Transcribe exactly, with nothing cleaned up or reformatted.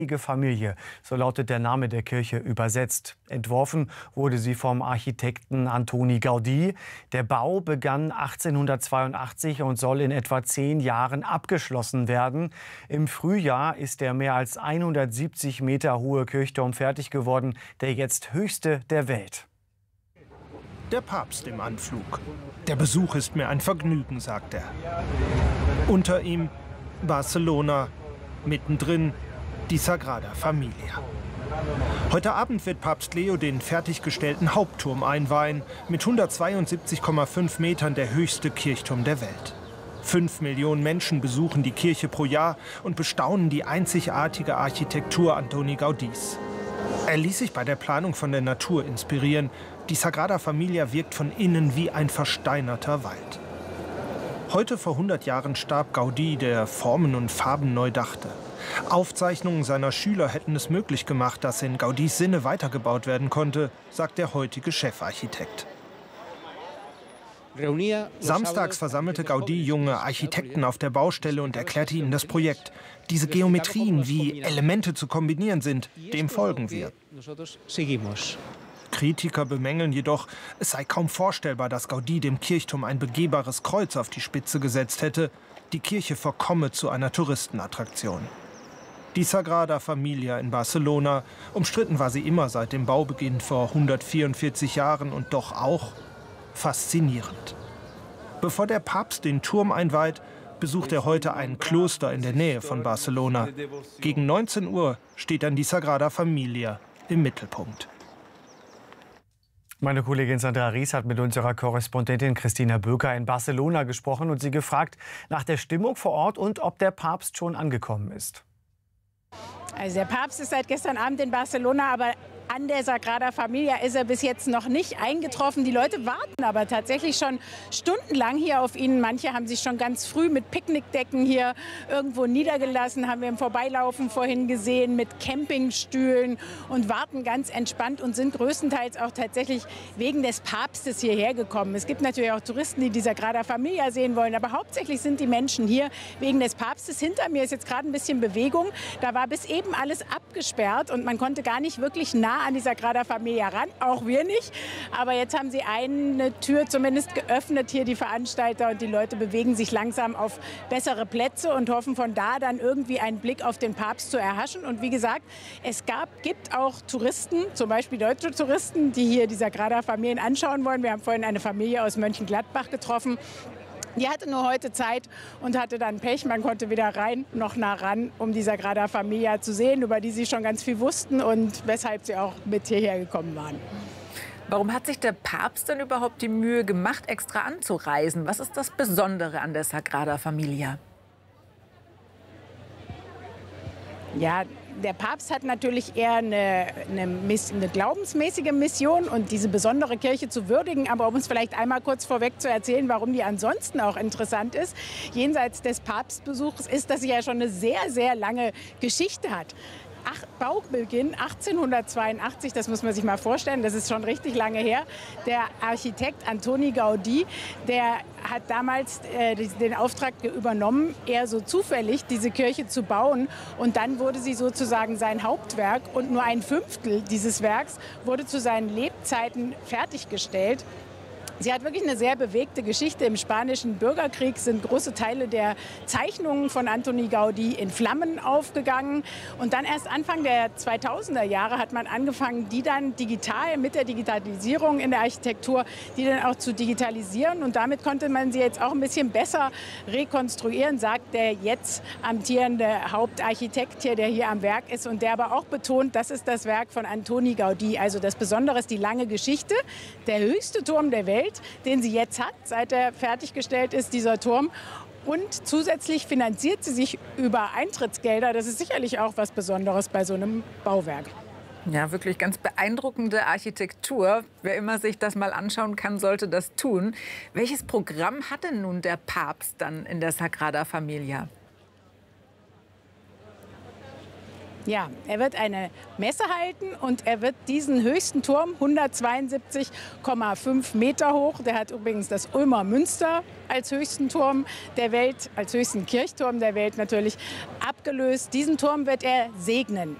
Familie, so lautet der Name der Kirche übersetzt. Entworfen wurde sie vom Architekten Antoni Gaudí. Der Bau begann achtzehnhundertzweiundachtzig und soll in etwa zehn Jahren abgeschlossen werden. Im Frühjahr ist der mehr als hundertsiebzig Meter hohe Kirchturm fertig geworden, der jetzt höchste der Welt. Der Papst im Anflug. Der Besuch ist mir ein Vergnügen, sagt er. Unter ihm Barcelona, mittendrin die Sagrada Familia. Heute Abend wird Papst Leo den fertiggestellten Hauptturm einweihen, mit hundertzweiundsiebzig Komma fünf Metern der höchste Kirchturm der Welt. Fünf Millionen Menschen besuchen die Kirche pro Jahr und bestaunen die einzigartige Architektur Antoni Gaudís. Er ließ sich bei der Planung von der Natur inspirieren. Die Sagrada Familia wirkt von innen wie ein versteinerter Wald. Heute vor hundert Jahren starb Gaudí, der Formen und Farben neu dachte. Aufzeichnungen seiner Schüler hätten es möglich gemacht, dass in Gaudís Sinne weitergebaut werden konnte, sagt der heutige Chefarchitekt. Samstags versammelte Gaudí junge Architekten auf der Baustelle und erklärte ihnen das Projekt. Diese Geometrien, wie Elemente zu kombinieren sind, dem folgen wir. Kritiker bemängeln jedoch, es sei kaum vorstellbar, dass Gaudí dem Kirchturm ein begehbares Kreuz auf die Spitze gesetzt hätte. Die Kirche verkomme zu einer Touristenattraktion. Die Sagrada Familia in Barcelona, umstritten war sie immer seit dem Baubeginn vor hundertvierundvierzig Jahren und doch auch faszinierend. Bevor der Papst den Turm einweiht, besucht er heute ein Kloster in der Nähe von Barcelona. Gegen neunzehn Uhr steht dann die Sagrada Familia im Mittelpunkt. Meine Kollegin Sandra Ries hat mit unserer Korrespondentin Christina Böker in Barcelona gesprochen und sie gefragt nach der Stimmung vor Ort und ob der Papst schon angekommen ist. Also der Papst ist seit gestern Abend in Barcelona, aber an der Sagrada Familia ist er bis jetzt noch nicht eingetroffen. Die Leute warten aber tatsächlich schon stundenlang hier auf ihn. Manche haben sich schon ganz früh mit Picknickdecken hier irgendwo niedergelassen, haben wir im Vorbeilaufen vorhin gesehen, mit Campingstühlen und warten ganz entspannt und sind größtenteils auch tatsächlich wegen des Papstes hierher gekommen. Es gibt natürlich auch Touristen, die die Sagrada Familia sehen wollen, aber hauptsächlich sind die Menschen hier wegen des Papstes. Hinter mir ist jetzt gerade ein bisschen Bewegung. Da war bis eben alles abgesperrt und man konnte gar nicht wirklich nah an die Sagrada Familia ran, auch wir nicht. Aber jetzt haben sie eine Tür zumindest geöffnet, hier die Veranstalter, und die Leute bewegen sich langsam auf bessere Plätze und hoffen von da dann irgendwie einen Blick auf den Papst zu erhaschen. Und wie gesagt, es gab, gibt auch Touristen, zum Beispiel deutsche Touristen, die hier die Sagrada Familia anschauen wollen. Wir haben vorhin eine Familie aus Mönchengladbach getroffen. Die hatte nur heute Zeit und hatte dann Pech. Man konnte weder rein noch nah ran, um die Sagrada Familia zu sehen, über die sie schon ganz viel wussten und weshalb sie auch mit hierher gekommen waren. Warum hat sich der Papst denn überhaupt die Mühe gemacht, extra anzureisen? Was ist das Besondere an der Sagrada Familia? Ja, der Papst hat natürlich eher eine, eine, eine glaubensmäßige Mission und diese besondere Kirche zu würdigen. Aber um uns vielleicht einmal kurz vorweg zu erzählen, warum die ansonsten auch interessant ist, jenseits des Papstbesuchs, ist, dass sie ja schon eine sehr, sehr lange Geschichte hat. Ach, Baubeginn achtzehnhundertzweiundachtzig, das muss man sich mal vorstellen, das ist schon richtig lange her. Der Architekt Antoni Gaudí, der hat damals äh, den Auftrag übernommen, eher so zufällig diese Kirche zu bauen. Und dann wurde sie sozusagen sein Hauptwerk und nur ein Fünftel dieses Werks wurde zu seinen Lebzeiten fertiggestellt. Sie hat wirklich eine sehr bewegte Geschichte. Im Spanischen Bürgerkrieg sind große Teile der Zeichnungen von Antoni Gaudí in Flammen aufgegangen. Und dann erst Anfang der zweitausender Jahre hat man angefangen, die dann digital, mit der Digitalisierung in der Architektur, die dann auch zu digitalisieren. Und damit konnte man sie jetzt auch ein bisschen besser rekonstruieren, sagt der jetzt amtierende Hauptarchitekt hier, der hier am Werk ist und der aber auch betont, das ist das Werk von Antoni Gaudí. Also das Besondere ist die lange Geschichte, der höchste Turm der Welt, den sie jetzt hat, seit er fertiggestellt ist, dieser Turm. Und zusätzlich finanziert sie sich über Eintrittsgelder. Das ist sicherlich auch was Besonderes bei so einem Bauwerk. Ja, wirklich ganz beeindruckende Architektur. Wer immer sich das mal anschauen kann, sollte das tun. Welches Programm hat denn nun der Papst dann in der Sagrada Familia? Ja, er wird eine Messe halten und er wird diesen höchsten Turm, hundertzweiundsiebzig Komma fünf Meter hoch, der hat übrigens das Ulmer Münster als höchsten Turm der Welt, als höchsten Kirchturm der Welt natürlich abgelöst. Diesen Turm wird er segnen.